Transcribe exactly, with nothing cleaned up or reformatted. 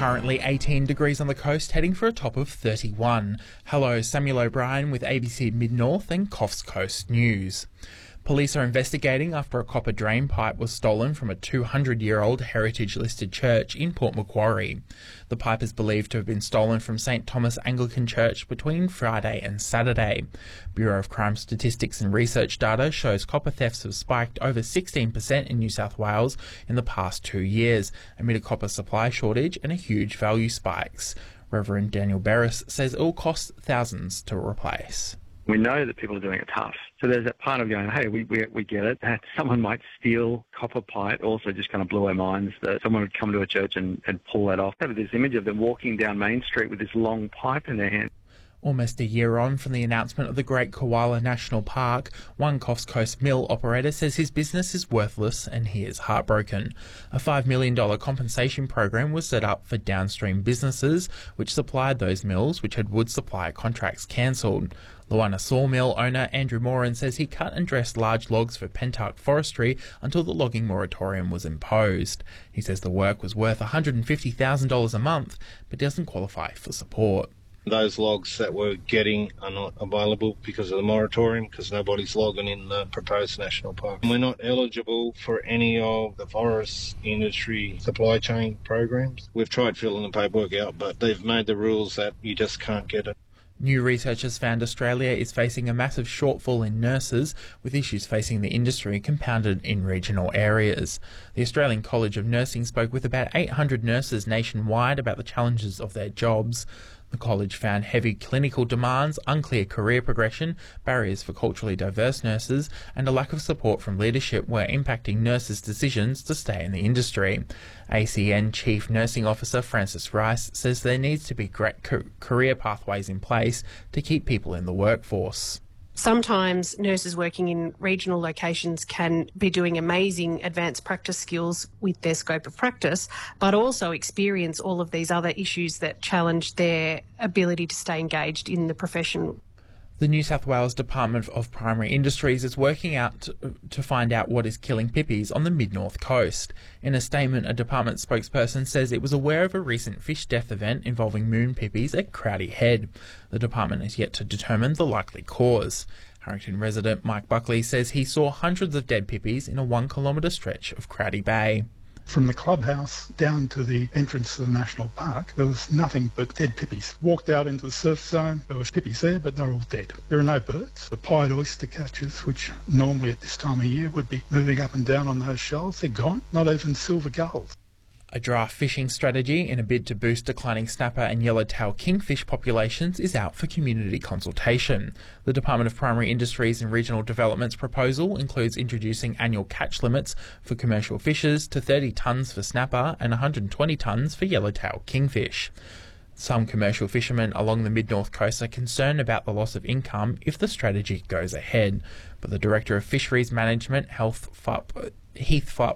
currently eighteen degrees on the coast, heading for a top of thirty-one. Hello, Samuel O'Brien with A B C Mid-North and Coffs Coast News. Police are investigating after a copper drain pipe was stolen from a two hundred year old heritage-listed church in Port Macquarie. The pipe is believed to have been stolen from St Thomas Anglican Church between Friday and Saturday. Bureau of Crime Statistics and Research data shows copper thefts have spiked over sixteen percent in New South Wales in the past two years, amid a copper supply shortage and a huge value spikes. Reverend Daniel Barris says it will cost thousands to replace. We know that people are doing it tough. So there's that part of going, hey, we, we we get it, that someone might steal copper pipe. Also just kind of blew our minds that someone would come to a church and, and pull that off. Have this image of them walking down Main Street with this long pipe in their hand. Almost a year on from the announcement of the Great Koala National Park, one Coffs Coast mill operator says his business is worthless and he is heartbroken. A five million dollars compensation program was set up for downstream businesses which supplied those mills, which had wood supply contracts cancelled. Luana sawmill owner Andrew Moran says he cut and dressed large logs for Pentark Forestry until the logging moratorium was imposed. He says the work was worth one hundred fifty thousand dollars a month, but doesn't qualify for support. Those logs that we're getting are not available because of the moratorium, because nobody's logging in the proposed national park. We're not eligible for any of the forest industry supply chain programs. We've tried filling the paperwork out, but they've made the rules that you just can't get it. New research has found Australia is facing a massive shortfall in nurses, with issues facing the industry compounded in regional areas. The Australian College of Nursing spoke with about eight hundred nurses nationwide about the challenges of their jobs. The college found heavy clinical demands, unclear career progression, barriers for culturally diverse nurses, and a lack of support from leadership were impacting nurses' decisions to stay in the industry. A C N Chief Nursing Officer Francis Rice says there needs to be great career pathways in place to keep people in the workforce. Sometimes nurses working in regional locations can be doing amazing advanced practice skills with their scope of practice, but also experience all of these other issues that challenge their ability to stay engaged in the profession. The New South Wales Department of Primary Industries is working out to, to find out what is killing pippies on the mid-north coast. In a statement, a department spokesperson says it was aware of a recent fish death event involving moon pippies at Crowdy Head. The department is yet to determine the likely cause. Harrington resident Mike Buckley says he saw hundreds of dead pippies in a one kilometre stretch of Crowdy Bay. From the clubhouse down to the entrance to the national park, there was nothing but dead pippies. Walked out into the surf zone, there was pippies there, but they're all dead. There are no birds. The pied oyster catchers, which normally at this time of year would be moving up and down on those shoals, they're gone. Not even silver gulls. A draft fishing strategy in a bid to boost declining snapper and yellowtail kingfish populations is out for community consultation. The Department of Primary Industries and Regional Development's proposal includes introducing annual catch limits for commercial fishers to thirty tonnes for snapper and one hundred twenty tonnes for yellowtail kingfish. Some commercial fishermen along the mid-north coast are concerned about the loss of income if the strategy goes ahead, but the Director of Fisheries Management, Health F U P, Heath F U P,